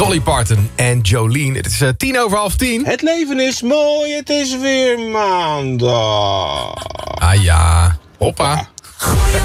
Dolly Parton en Jolene. Het is 10:10. Het leven is mooi, het is weer maandag. Ah ja, hoppa.